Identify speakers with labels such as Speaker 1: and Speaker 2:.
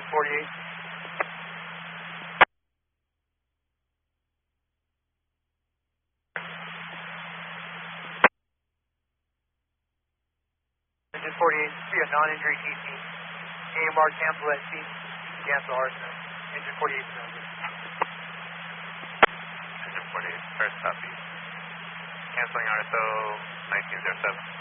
Speaker 1: 48. Engine 48, be a non-injury TC. AMR cancel at C. Cancel RSM. Engine 48 surrender.
Speaker 2: Engine 48, first copy. Canceling RSO 1907.